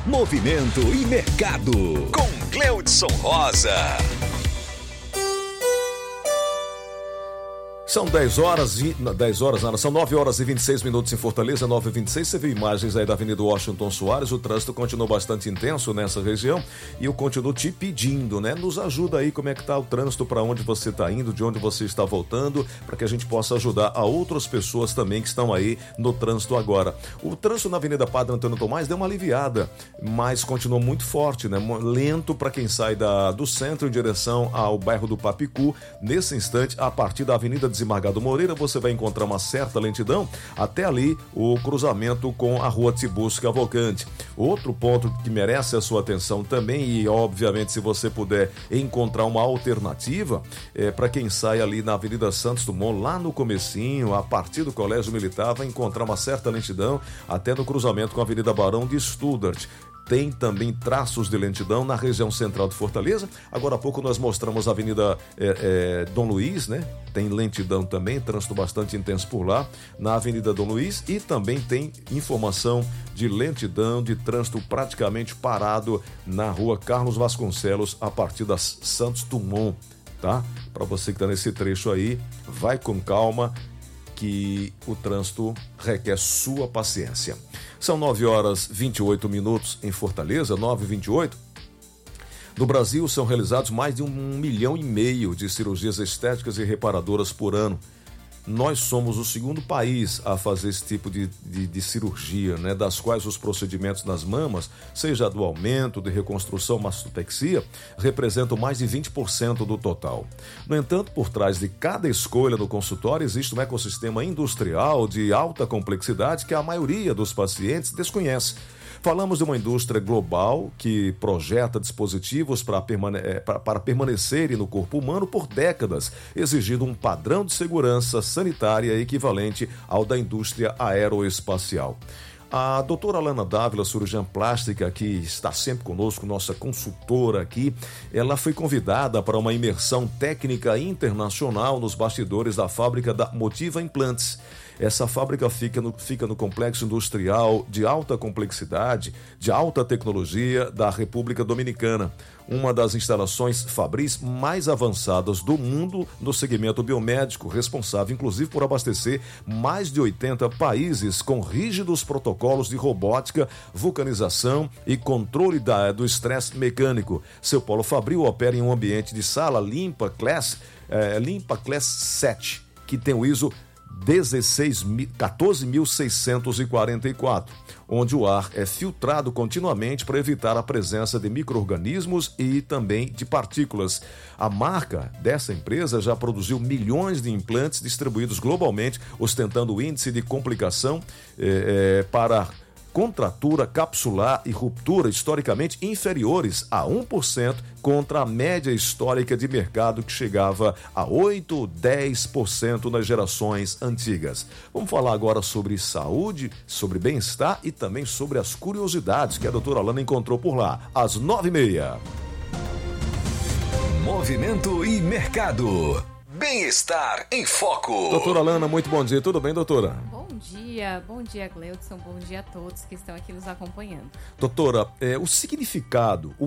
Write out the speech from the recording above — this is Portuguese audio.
Movimento e Mercado, com Cleudson Rosa. São 9 horas e 26 minutos em Fortaleza, 9h26. Você viu imagens aí da Avenida Washington Soares. O trânsito continua bastante intenso nessa região e eu continuo te pedindo, né? Nos ajuda aí como é que tá o trânsito, para onde você está indo, de onde você está voltando, para que a gente possa ajudar a outras pessoas também que estão aí no trânsito agora. O trânsito na Avenida Padre Antônio Tomás deu uma aliviada, mas continua muito forte, né? Lento para quem sai do centro em direção ao bairro do Papicu. Nesse instante, a partir da Avenida Desembargador Moreira, você vai encontrar uma certa lentidão até ali o cruzamento com a Rua Tibúrcio Cavalcante. Outro ponto que merece a sua atenção também, e obviamente se você puder encontrar uma alternativa, para quem sai ali na Avenida Santos Dumont, lá no comecinho, a partir do Colégio Militar, vai encontrar uma certa lentidão até no cruzamento com a Avenida Barão de Studart. Tem também traços de lentidão na região central de Fortaleza. Agora há pouco nós mostramos a Avenida Dom Luiz, né? Tem lentidão também, trânsito bastante intenso por lá, na Avenida Dom Luiz, e também tem informação de lentidão, de trânsito praticamente parado na Rua Carlos Vasconcelos, a partir das Santos Dumont, tá? Para você que está nesse trecho aí, vai com calma, que o trânsito requer sua paciência. São 9 horas e 28 minutos em Fortaleza, 9h28. No Brasil, são realizados mais de 1,5 milhão de cirurgias estéticas e reparadoras por ano. Nós somos o segundo país a fazer esse tipo de cirurgia, né? Das quais os procedimentos nas mamas, seja do aumento, de reconstrução, mastopexia, representam mais de 20% do total. No entanto, por trás de cada escolha no consultório existe um ecossistema industrial de alta complexidade que a maioria dos pacientes desconhece. Falamos de uma indústria global que projeta dispositivos para permanecerem no corpo humano por décadas, exigindo um padrão de segurança sanitária equivalente ao da indústria aeroespacial. A doutora Alana Dávila, cirurgiã plástica, que está sempre conosco, nossa consultora aqui, ela foi convidada para uma imersão técnica internacional nos bastidores da fábrica da Motiva Implantes. Essa fábrica fica no complexo industrial de alta complexidade, de alta tecnologia da República Dominicana, uma das instalações fabris mais avançadas do mundo no segmento biomédico, responsável inclusive por abastecer mais de 80 países com rígidos protocolos de robótica, vulcanização e controle do estresse mecânico. Seu polo fabril opera em um ambiente de sala Limpa Class 7, que tem o ISO 14.644, onde o ar é filtrado continuamente para evitar a presença de micro-organismos e também de partículas. A marca dessa empresa já produziu milhões de implantes distribuídos globalmente, ostentando o índice de complicação para contratura capsular e ruptura historicamente inferiores a 1% contra a média histórica de mercado que chegava a 8, 10% nas gerações antigas. Vamos falar agora sobre saúde, sobre bem-estar e também sobre as curiosidades que a doutora Alana encontrou por lá, às 9h30. Movimento e Mercado. Bem-estar em Foco. Doutora Alana, muito bom dia. Tudo bem, doutora? Bom dia, Cleudson. Bom dia a todos que estão aqui nos acompanhando. Doutora, o significado, o